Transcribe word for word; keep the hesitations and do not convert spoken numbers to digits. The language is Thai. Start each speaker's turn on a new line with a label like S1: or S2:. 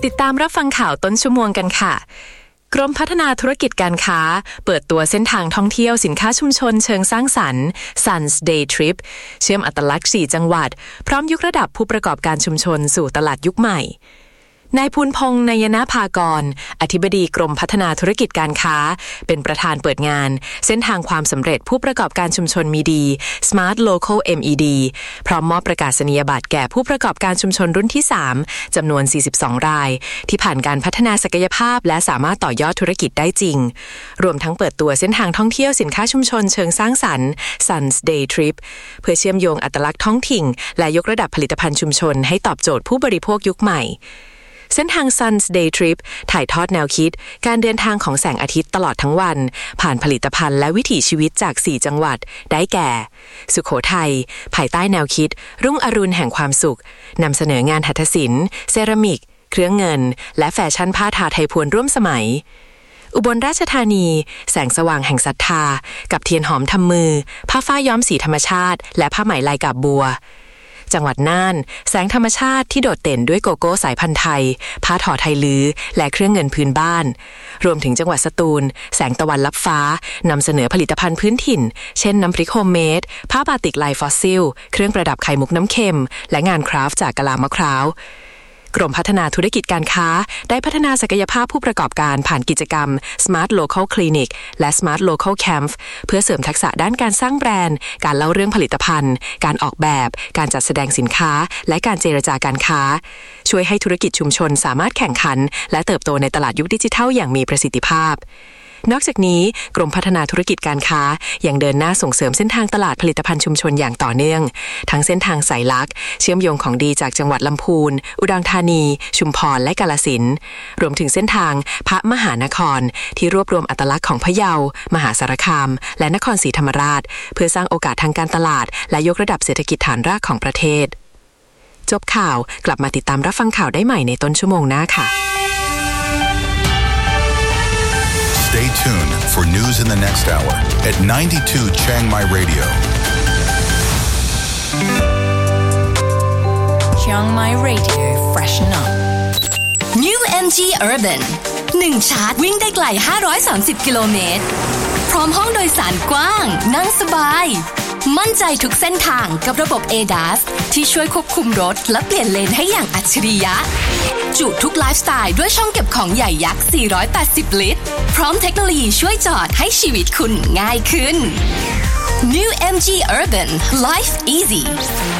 S1: ติดตามรับฟังข่าวต้นชั่วโมงกันค่ะกรมพัฒนาธุรกิจการค้าเปิดตัวเส้นทางท่องเที่ยวสินค้าชุมชนเชิงสร้างสรรค์ Suns Day Trip เชื่อมอัตลักษณ์สี่จังหวัดพร้อมยกระดับผู้ประกอบการชุมชนสู่ตลาดยุคใหม่นายภูลพงษ์นายณภากรอธิบดีกรมพัฒนาธุรกิจการค้าเป็นประธานเปิดงานเส้นทางความสำเร็จผู้ประกอบการชุมชนมีดี Smart Local เอ็ม อี ดี พร้อมมอบประกาศนียบัตรแก่ผู้ประกอบการชุมชนรุ่นที่สามจำนวนสี่สิบสองรายที่ผ่านการพัฒนาศักยภาพและสามารถต่อยอดธุรกิจได้จริงรวมทั้งเปิดตัวเส้นทางท่องเที่ยวสินค้าชุมชนเชิงสร้างสรรค์ Suns Day Trip เพื่อเชื่อมโยงอัตลักษณ์ท้องถิ่นและยกระดับผลิตภัณฑ์ชุมชนให้ตอบโจทย์ผู้บริโภคยุคใหม่เส้นทาง Suns Day Trip ถ่ายทอดแนวคิดการเดินทางของแสงอาทิตย์ตลอดทั้งวันผ่านผลิตภัณฑ์และวิถีชีวิตจากสี่จังหวัดได้แก่สุโขทัยภายใต้แนวคิดรุ่งอรุณแห่งความสุขนำเสนองานหัตถศิลป์เซรามิกเครื่องเงินและแฟชั่นผ้าทาไทยพวนร่วมสมัยอุบลราชธานีแสงสว่างแห่งศรัทธากับเทียนหอมทำมือผ้าฝ้ายย้อมสีธรรมชาติและผ้าไหมลายกาบบัวจังหวัดน่านแสงธรรมชาติที่โดดเด่นด้วยโกโก้สายพันธุ์ไทยผ้าถ่อไทยลื้อและเครื่องเงินพื้นบ้านรวมถึงจังหวัดสตูลแสงตะวันลับฟ้านำเสนอผลิตภัณฑ์พื้นถิ่นเช่นน้ำพริกโฮมเมดผ้าบาติกลายฟอสซิลเครื่องประดับไข่มุกน้ำเค็มและงานคราฟต์จากกะลามะพร้าวกรมพัฒนาธุรกิจการค้าได้พัฒนาศักยภาพผู้ประกอบการผ่านกิจกรรม Smart Local Clinic และ Smart Local Camp เพื่อเสริมทักษะด้านการสร้างแบรนด์การเล่าเรื่องผลิตภัณฑ์การออกแบบการจัดแสดงสินค้าและการเจรจาการค้าช่วยให้ธุรกิจชุมชนสามารถแข่งขันและเติบโตในตลาดยุคดิจิทัลอย่างมีประสิทธิภาพนอกจากนี้กรมพัฒนาธุรกิจการค้ายังเดินหน้าส่งเสริมเส้นทางตลาดผลิตภัณฑ์ชุมชนอย่างต่อเนื่องทั้งเส้นทางสายลักเชื่อมโยงของดีจากจังหวัดลำพูนอุดรธานีชุมพรและกาฬสินธุ์รวมถึงเส้นทางพระมหานครที่รวบรวมอัตลักษณ์ของพะเยามหาสารคามและนครศรีธรรมราชเพื่อสร้างโอกาสทางการตลาดและยกระดับเศรษฐกิจฐานรากของประเทศจบข่าวกลับมาติดตามรับฟังข่าวได้ใหม่ในต้นชั่วโมงหน้าค่ะ
S2: Stay tuned for news in the next hour at ninety-two Chiang Mai Radio.
S3: Chiang Mai Radio freshen up. New เอ็ม จี Urban หนึ่งชาร์จวิ่งได้ไกลห้าร้อยสามสิบกิโลเมตรพร้อมห้องโดยสารกว้างนั่งสบายมั่นใจทุกเส้นทางกับระบบ เอ ดี เอส ที่ช่วยควบคุมรถและเปลี่ยนเลนให้อย่างอัจฉริยะจุทุกไลฟ์สไตล์ด้วยช่องเก็บของใหญ่ยักษ์สี่ร้อยแปดสิบลิตรพร้อมเทคโนโลยีช่วยจอดให้ชีวิตคุณง่ายขึ้น New เอ็ม จี Urban Life Easy